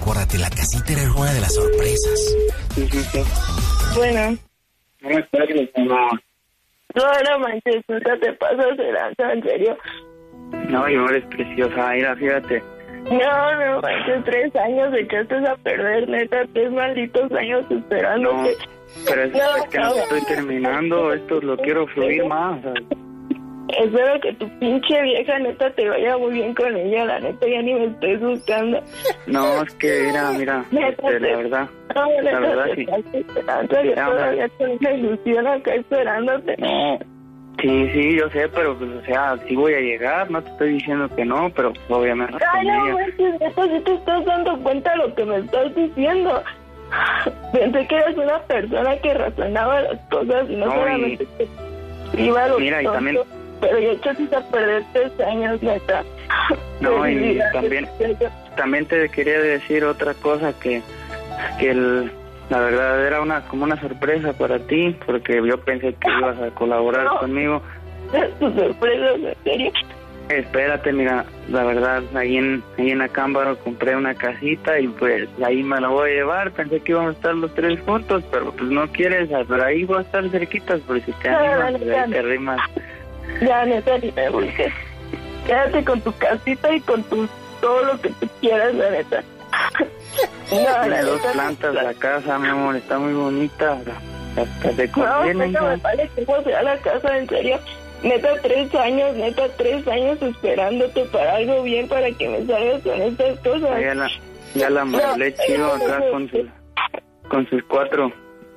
acuérdate, la casita era una de las sorpresas. Sí. Bueno. No me esperes, no. No manches, neta, te pasas de lanza, en serio. No, mi amor, es preciosa, mira, fíjate. No manches, 3 años echaste a perder, neta, 3 malditos años esperándote. No, pero es que no estoy terminando, esto lo quiero fluir más, ¿sabes? Espero que tu pinche vieja, neta, te vaya muy bien con ella, la neta, ya ni me estoy buscando. No, es que, mira, la verdad, la verdad, sí. Yo todavía tengo una ilusión acá esperándote. No. Sí, yo sé, pero pues, o sea, sí voy a llegar, no te estoy diciendo que no, pero pues, obviamente no manches, neta, si te estás dando cuenta de lo que me estás diciendo. Pensé que eras una persona que razonaba las cosas y no solamente que iba a los mira, tontos, y también... pero yo echaste a perder 3 años, neta. No, y también te quería decir otra cosa, que la verdad era como una sorpresa para ti, porque yo pensé que ibas a colaborar conmigo. ¿Tu sorpresa, en serio? Espérate, mira, la verdad, ahí en Acámbaro compré una casita y pues ahí me la voy a llevar. Pensé que íbamos a estar los 3 juntos, pero pues no quieres, pero ahí voy a estar cerquitas, por si te animas, pues ahí te arrimas. Ya, neta, ni me busques. Quédate con tu casita y con todo lo que tú quieras, la neta. Tiene 2 plantas la casa, mi amor, está muy bonita. Hasta te conviene. No, me parece cómo será la casa, en serio. Neta, 3 años esperándote para algo bien, para que me salgas con estas cosas. Ya la mueblé chido acá con sus 4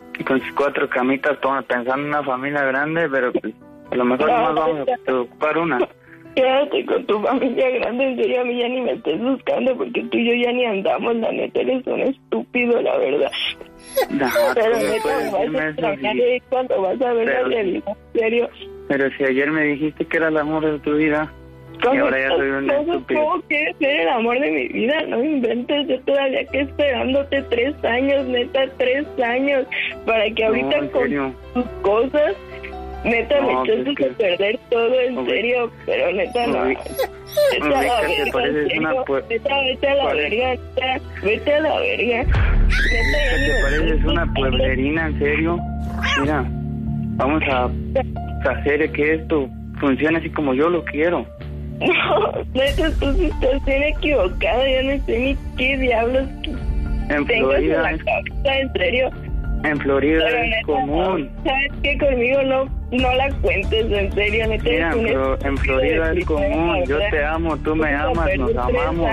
camitas, pensando en una familia grande, pero pues, a lo mejor no vamos a ocupar una. Quédate con tu familia grande, en serio, a mí ya ni me estés buscando, porque tú y yo ya ni andamos, la neta, eres un estúpido, la verdad. Pero neta, me vas a extrañar cuando vas a ver la realidad, en serio. Pero si ayer me dijiste que era el amor de tu vida, y ahora ya soy un estúpido. ¿Cómo quieres ser el amor de mi vida? No inventes, yo todavía que esperándote 3 años, neta, 3 años, para que ahorita con tus cosas... Neta, me echaste a perder todo, en serio, pero neta no. Vete a la verga, en serio. Vete a la verga, vete a la verga. ¿Te pareces una pueblerina, en serio? Mira, vamos a hacer que esto funcione así como yo lo quiero. No, neta, tú sí estás bien equivocado, yo no sé ni qué diablos tengas en la cabeza, en serio. En Florida pero es neta, común. ¿Sabes qué? Conmigo no la cuentes, en serio. Mira, en Florida es común. Yo te amo, tú me amas, nos amamos.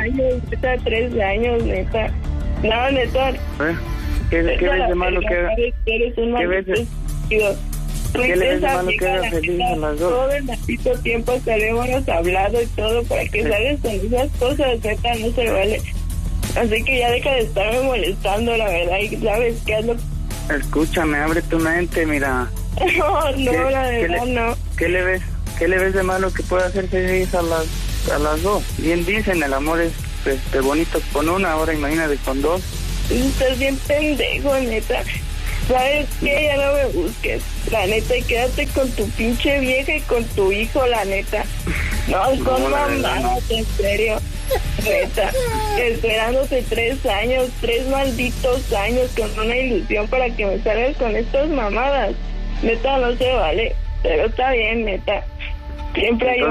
3 años, neta. No, neta. ¿Qué ves de malo que haga? Eres un maldito estúpido. ¿Qué le ves de malo que haga feliz a las dos? Todo el maldito tiempo que habíamos hablado y todo para que salgas con esas cosas, neta, no se vale. Así que ya deja de estarme molestando, la verdad, y sabes qué es lo que... Escúchame, abre tu mente, mira. No, la verdad no. ¿Qué le ves de malo que pueda hacer feliz a las dos? Bien dicen, el amor es bonito con una, ahora imagínate con 2. Estás bien pendejo, neta. ¿Sabes qué? Ya no me busques. La neta, y quédate con tu pinche vieja y con tu hijo, la neta. No, son mamadas, en serio. Neta, esperándote 3 años, 3 malditos años con una ilusión para que me salgas con estas mamadas. Neta, no se vale, pero está bien, neta. Siempre hay